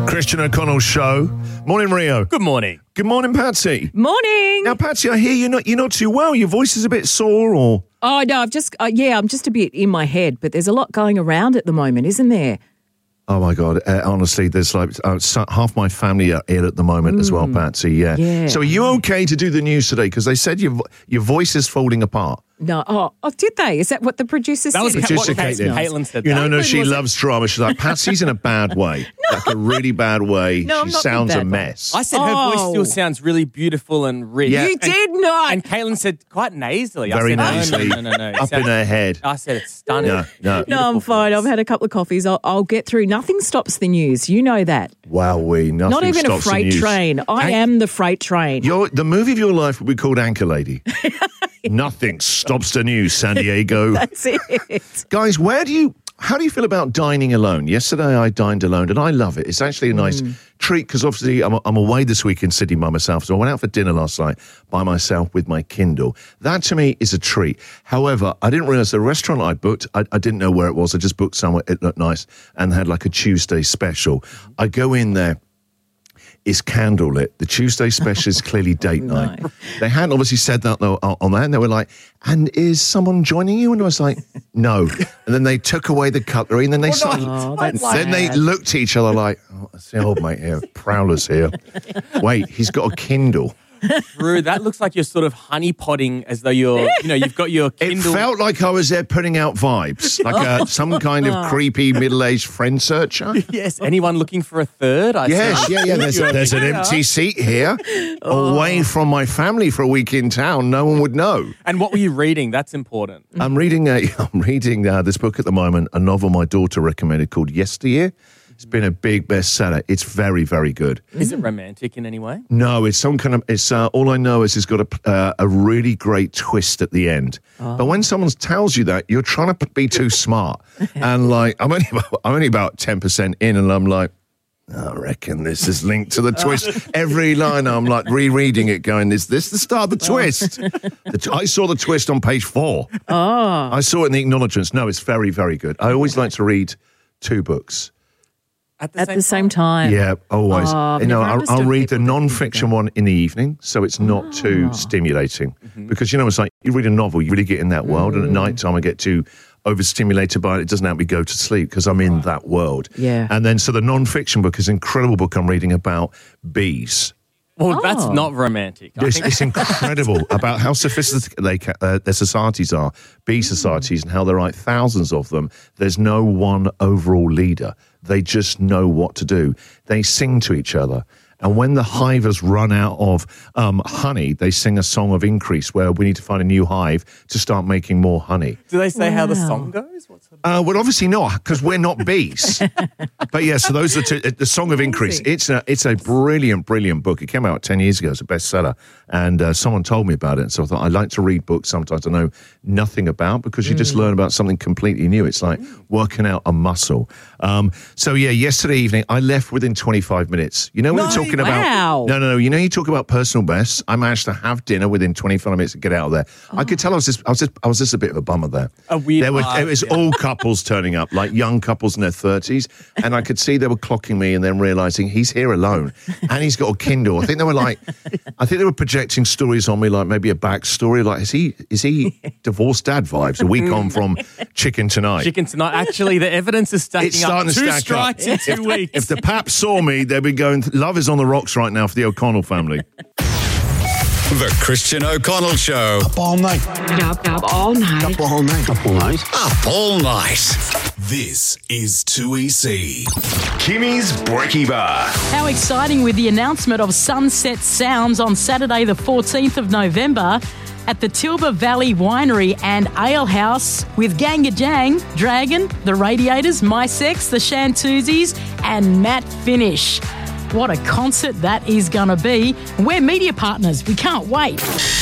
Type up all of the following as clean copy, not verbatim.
Christian O'Connell Show. Morning, Rio. Good morning. Good morning, Patsy. Morning. Now, Patsy, I hear you're not too well. Your voice is a bit sore, or? Oh, no, I'm just a bit in my head, but there's a lot going around at the moment, isn't there? Oh, my God. Honestly, there's like half my family are ill at the moment as well, Patsy. Yeah. So are you okay to do the news today? Because they said your voice is falling apart. No. Oh, did they? Is that what the producer said? That was Producer what Caitlin said. No, she loves drama. She's like, Patsy's in a bad way. Like a really bad way. No, she I'm not in sounds bad a way. mess. I said her voice still sounds really beautiful and rich. Yeah. You did not. And Caitlin said quite nasally. Very I said, nasally. No. Up in her head. I said it's stunning. No. No, I'm fine. I've had a couple of coffees. I'll get through. Nothing stops the news. You know that. Wowee. Nothing Not even a stops the freight news. train. I am the freight train. The movie of your life would be called Anchor Lady. Nothing stops the news, San Diego. That's it. Guys, how do you feel about dining alone? Yesterday I dined alone and I love it. It's actually a nice treat because obviously I'm away this week in Sydney by myself. So I went out for dinner last night by myself with my Kindle. That to me is a treat. However, I didn't realize the restaurant I booked, I didn't know where it was. I just booked somewhere, it looked nice and had like a Tuesday special. I go in there. Is candlelit. The Tuesday special is clearly date night. They hadn't obviously said that though on that, and they were like, "And is someone joining you?" And I was like, "No." And then they took away the cutlery, and then they started. Then they looked at each other like, "Oh, that's the old mate here. Prowler's here. Wait, he's got a Kindle." Drew, that looks like you're sort of honeypotting as though you've got your Kindle. It felt like I was there putting out vibes, like some kind of creepy middle-aged friend searcher. Yes. Anyone looking for a third? Yes. There's an empty seat here, away from my family for a week in town. No one would know. And what were you reading? That's important. I'm reading this book at the moment, a novel my daughter recommended called Yesteryear. It's been a big bestseller. It's very, very good. Is it romantic in any way? No, it's some kind of. It's all I know is it's got a really great twist at the end. But when someone tells you that, you're trying to be too smart. And like, I'm only about 10% in, and I'm like, I reckon this is linked to the twist. Every line I'm like rereading it, going, is this the start of the twist? I saw the twist on page 4. I saw it in the acknowledgements. No, it's very, very good. I always like to read 2 books. At the same time. Yeah, always. I'll read the people that non-fiction one in the evening, so it's not too stimulating. Because, it's like you read a novel, you really get in that world, and at night time I get too overstimulated by it. It doesn't help me go to sleep because I'm in that world. Yeah. And then, so the non-fiction book is an incredible book I'm reading about bees. Well, that's not romantic. It's incredible about how sophisticated their societies are, bee societies, and how there are thousands of them. There's no one overall leader. They just know what to do. They sing to each other. And when the hive has run out of honey, they sing a song of increase where we need to find a new hive to start making more honey. Do they say how the song goes? Well, obviously not, because we're not bees. But yeah, so those are the Song of Increase. It's a brilliant, brilliant book. It came out 10 years ago. It's a bestseller. And someone told me about it. So I thought, I like to read books sometimes I know nothing about because you just learn about something completely new. It's like working out a muscle. So yeah, yesterday evening, I left within 25 minutes. You know when we're talking about... No. You know, you talk about personal bests. I managed to have dinner within 25 minutes to get out of there. I could tell I was just a bit of a bummer there. It was all couples turning up, like young couples in their 30s, and I could see they were clocking me and then realising he's here alone and he's got a Kindle. I think they were projecting stories on me, like maybe a backstory, like is he divorced dad vibes a week on from Chicken Tonight? Chicken Tonight. Actually, the evidence is stacking it's starting up. To 2 stack strikes up. in 2 weeks. If the Paps saw me, they'd be going, love is on the rocks right now for the O'Connell family. The Christian O'Connell Show. Up all night. Up all night. Up all night. Up all night. Up all night. This is 2EC. Kimmy's Brekkie Bar. How exciting with the announcement of Sunset Sounds on Saturday the 14th of November at the Tilba Valley Winery and Ale House with Ganga Jang, Dragon, The Radiators, My Sex, The Shantuzis and Matt Finish. What a concert that is going to be. We're media partners. We can't wait.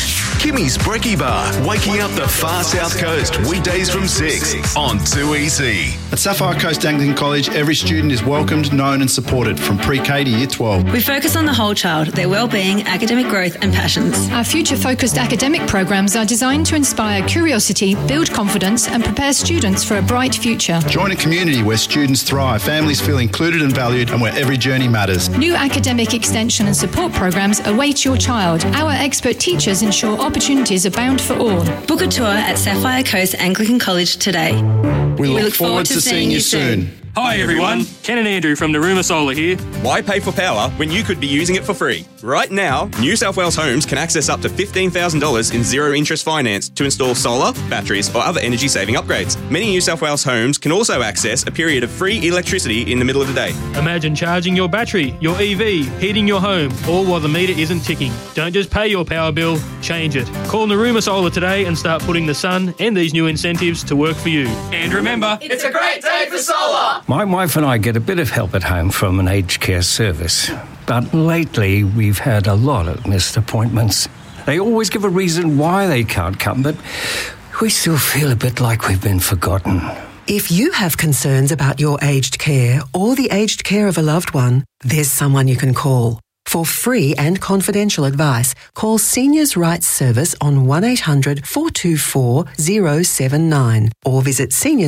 Kimmy's Brekkie Bar, waking up the far south coast, weekdays from 6 on 2EC. At Sapphire Coast Anglican College, every student is welcomed, known and supported from pre-K to Year 12. We focus on the whole child, their well-being, academic growth and passions. Our future-focused academic programs are designed to inspire curiosity, build confidence and prepare students for a bright future. Join a community where students thrive, families feel included and valued, and where every journey matters. New academic extension and support programs await your child. Our expert teachers ensure opportunities abound for all. Book a tour at Sapphire Coast Anglican College today. We look forward to seeing you soon. Hi everyone, Ken and Andrew from Naruma Solar here. Why pay for power when you could be using it for free? Right now, New South Wales Homes can access up to $15,000 in zero-interest finance to install solar, batteries or other energy-saving upgrades. Many New South Wales homes can also access a period of free electricity in the middle of the day. Imagine charging your battery, your EV, heating your home, all while the meter isn't ticking. Don't just pay your power bill, change it. Call Naruma Solar today and start putting the sun and these new incentives to work for you. And remember, it's a great day for solar! My wife and I get a bit of help at home from an aged care service, but lately we've had a lot of missed appointments. They always give a reason why they can't come, but we still feel a bit like we've been forgotten. If you have concerns about your aged care or the aged care of a loved one, there's someone you can call. For free and confidential advice, call Seniors' Rights Service on 1800 424 079 or visit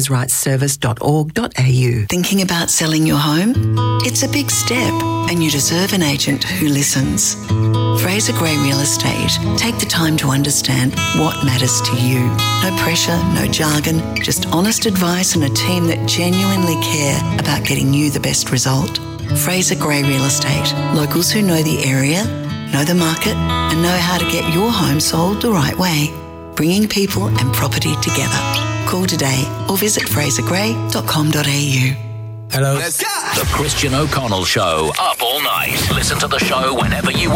seniorsrightsservice.org.au. Thinking about selling your home? It's a big step and you deserve an agent who listens. Fraser Gray Real Estate. Take the time to understand what matters to you. No pressure, no jargon, just honest advice and a team that genuinely care about getting you the best result. Fraser Gray Real Estate. Locals who know the area, know the market and know how to get your home sold the right way. Bringing people and property together. Call today or visit frasergray.com.au. Hello. The Christian O'Connell Show. Up all night. Listen to the show whenever you want.